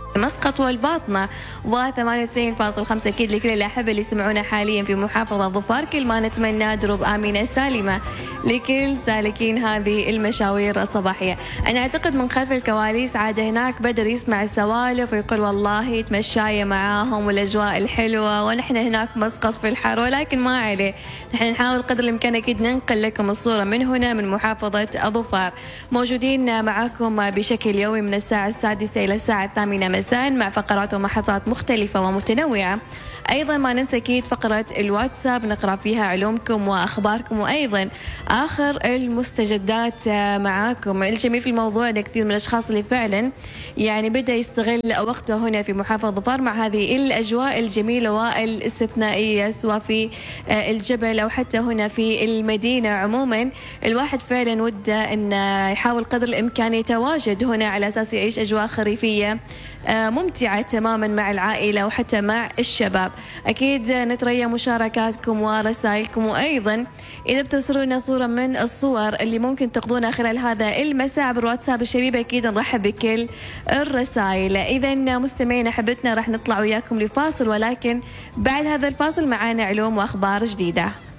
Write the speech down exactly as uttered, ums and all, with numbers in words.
مسقط والباطنة، وثمانية وتسعين فاصلة خمسة أكيد لكل الأحبة اللي يسمعونا حاليا في محافظة ظفار. كل ما نتمنى دروب آمنة سالمة لكل سالكين هذه المشاوير الصباحية. أنا أعتقد من خلف الكواليس عاد هناك بدر يسمع السوالف ويقول والله يتمشاية معاهم والأجواء الحلوة، ونحن هناك مسقط في الحر، ولكن ما عليه، نحن نحاول قدر الإمكان أكيد ننقل لكم الصورة من هنا من محافظة ظفار. موجودين معاكم بشكل يومي من الساعة السادسة إلى الساعة الثامنة مساء مع فقرات ومحطات مختلفة ومتنوعة. أيضا ما ننسى أكيد فقرة الواتساب نقرأ فيها علومكم وأخباركم، وأيضا آخر المستجدات معاكم. الجميل في الموضوع أن كثير من الأشخاص اللي فعلا يعني بدأ يستغل وقته هنا في محافظة ظفار مع هذه الأجواء الجميلة والاستثنائية، سواء في الجبل أو حتى هنا في المدينة. عموما الواحد فعلا وده أن يحاول قدر الإمكان يتواجد هنا على أساس يعيش أجواء خريفية ممتعة تماما مع العائلة وحتى مع الشباب. أكيد نتريا مشاركاتكم ورسائلكم، وأيضا إذا بترسلوا صورة من الصور اللي ممكن تقضونها خلال هذا المساء بالواتساب الشبيب أكيد نرحب بكل الرسائل. إذا مستمعين حبتنا راح نطلع وياكم لفاصل، ولكن بعد هذا الفاصل معانا علوم وأخبار جديدة.